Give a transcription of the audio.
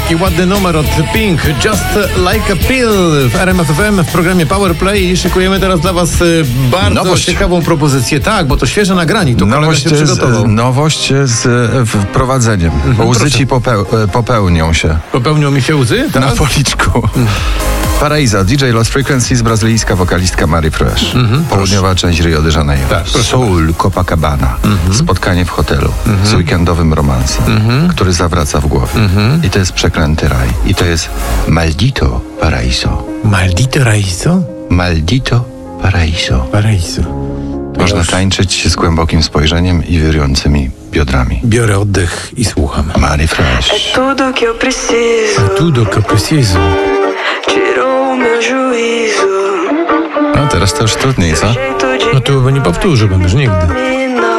Taki ładny numer od Pink, Just Like a Pill w RMF FM w programie Power Play i szykujemy teraz dla was bardzo ciekawą propozycję. Tak, bo to świeże nagranie, to kolega się przygotował. Nowość z wprowadzeniem. Łzy ci popełnią się. Popełnią mi się łzy? Tak? Na policzku. Paraíso, DJ Lost Frequencies, brazylijska wokalistka Mari Fresh. Południowa część Rio de Janeiro. Tak, Soul, Copacabana. Spotkanie w hotelu z weekendowym romansem, który zawraca w głowie. I to jest przeklęty raj. I to jest Maldito Paraíso. Maldito Paraíso? Maldito Paraíso. Paraíso. Można tańczyć z głębokim spojrzeniem i wirującymi biodrami. Biorę oddech i słucham. Mari Fresh. Tudo que eu preciso. Tudo que eu preciso. Tirou meu juízo. No teraz to już trudniej, co? No to nie powtórzę, już nigdy.